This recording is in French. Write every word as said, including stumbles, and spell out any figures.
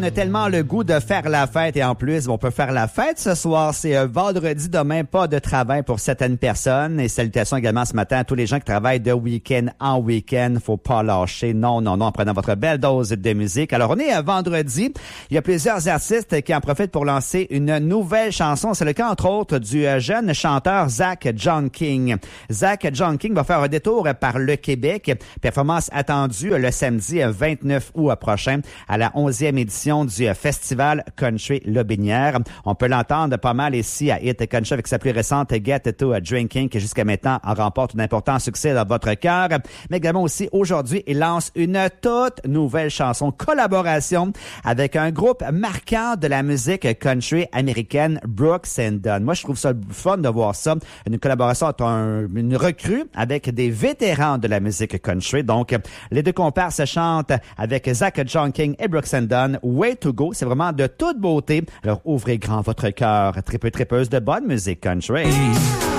On a tellement le goût de faire la fête et en plus, on peut faire la fête ce soir. C'est euh, vendredi demain, pas de travail pour certaines personnes. Et salutations également ce matin à tous les gens qui travaillent de week-end en week-end. Faut pas lâcher. Non, non, non, en prenant votre belle dose de musique. Alors, on est à vendredi. Il y a plusieurs artistes qui en profitent pour lancer une nouvelle chanson. C'est le cas, entre autres, du euh, jeune chanteur Zach John King. Zach John King va faire un détour par le Québec. Performance attendue le samedi vingt-neuf août prochain à la onzième édition du Festival Country Lobinière. On peut l'entendre pas mal ici à Hit Country avec sa plus récente Get to Drinking qui jusqu'à maintenant en remporte un important succès dans votre cœur. Mais également aussi aujourd'hui, il lance une toute nouvelle chanson collaboration avec un groupe marquant de la musique country américaine, Brooks and Dunn. Moi, je trouve ça fun de voir ça. Une collaboration entre un, une recrue avec des vétérans de la musique country. Donc, les deux comparses chantent avec Zach John King et Brooks and Dunn. Way to go, c'est vraiment de toute beauté. Alors ouvrez grand votre cœur, tripeuse tripeuse de bonne musique country.